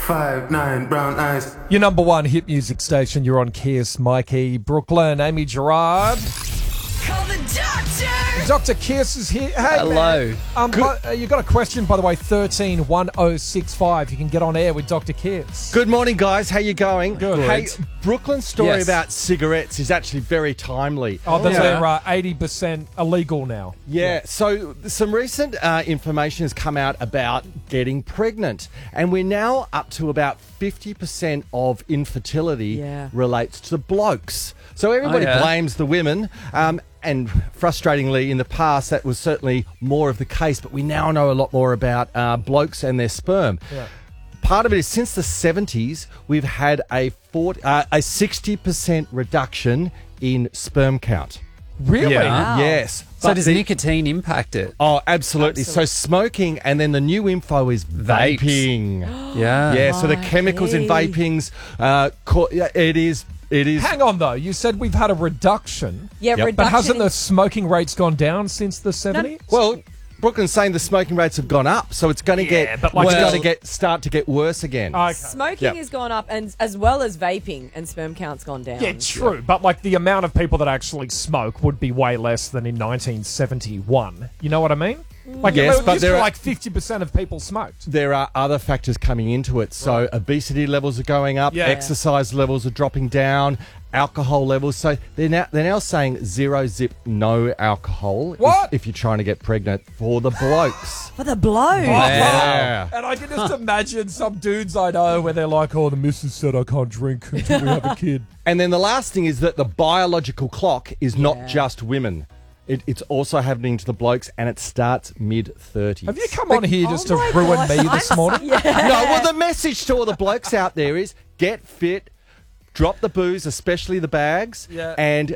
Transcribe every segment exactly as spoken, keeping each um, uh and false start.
five, nine, brown eyes. Your number one hit music station, you're on Kiss, Mikey, Brooklyn, Amy Gerard. Call the doctor! Doctor Kiss is here. Hey, Hello. man. Um, but, uh, you got a question, by the way, thirteen one oh six five. You can get on air with Doctor Kiss. Good morning, guys. How you going? Good. Hey, Brooklyn's story Yes. about cigarettes is actually very timely. Oh, that's Yeah. they're uh, eighty percent illegal now. Yeah, so some recent uh, information has come out about getting pregnant, and we're now up to about fifty percent of infertility Yeah. relates to blokes. So everybody Oh, yeah. blames the women, um, and frustratingly, in the past, that was certainly more of the case, but we now know a lot more about uh, blokes and their sperm. Yeah. Part of it is since the seventies, we've had a forty, uh, a sixty percent reduction in sperm count. Really? Yeah. Wow. Yes. So But does the- nicotine impact it? Oh, absolutely. So Absolutely. smoking, and then the new info is Vapes. vaping. Yeah. yeah, so the chemicals in Mikey. vapings, uh, co- yeah, it is, it is. Hang on, though. You said we've had a reduction. Yeah, Yep. reduction. But hasn't in- the smoking rates gone down since the seventies? Well, Brooklyn's saying the smoking rates have gone up, so it's going to Yeah, get, but like- it's Well- going to get start to get worse again. Okay. Smoking Yep. has gone up, and as well as vaping, and sperm count's gone down. Yeah, true. But like the amount of people that actually smoke would be way less than in nineteen seventy-one. You know what I mean? Like, Yes, it but used to there be are- like fifty percent of people smoked. There are other factors coming into it. So obesity levels are going up, Yeah. exercise levels are dropping down, alcohol levels. So they're now they're now saying zero zip no alcohol if- What? If, you're trying to get pregnant for the blokes. For the blow. Yeah. And I can just imagine some dudes I know where they're like, oh, the missus said I can't drink until we have a kid. And then the last thing is that the biological clock is Yeah. not just women. It, it's also happening to the blokes, and it starts mid thirties. Have you come on here just Oh to my ruin gosh, me this I'm- morning? Yeah. No, well, the message to all the blokes out there is get fit, drop the booze, especially the bags, Yeah. and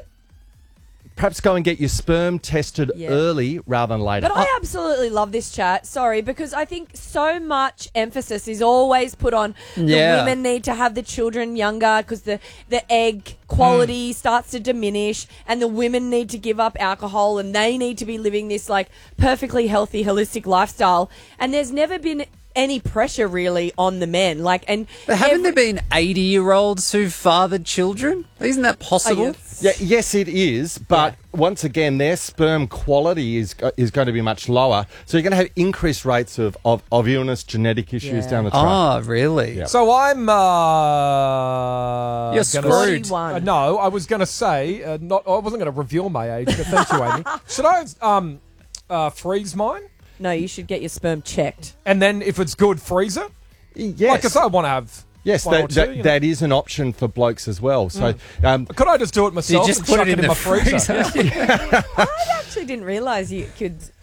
perhaps go and get your sperm tested Yeah. early rather than later. But I absolutely love this chat, sorry, because I think so much emphasis is always put on Yeah. the women need to have the children younger because the, the egg quality starts to diminish, and the women need to give up alcohol, and they need to be living this like perfectly healthy, holistic lifestyle. And there's never been any pressure really on the men. Like, and But haven't every- there been eighty-year-olds who've fathered children? Isn't that possible? Oh, yes. Yeah, yes, it is, but Yeah. once again, their sperm quality is uh, is going to be much lower. So you're going to have increased rates of, of, of illness, genetic issues Yeah. down the track. Oh, really? Yeah. So I'm. Uh, You're gonna- screwed. forty-one. Uh, no, I was going to say, uh, not. I wasn't going to reveal my age, but thank you, Amy. Should I um, uh, freeze mine? No, you should get your sperm checked. And then if it's good, freeze it? Yes. Like, 'cause I want to have. Yes, one or that, two, that, you know. that is an option for blokes as well. So, um, Could I just do it myself just and put chuck it in in the my freezer? freezer. Yeah. I actually didn't realise you could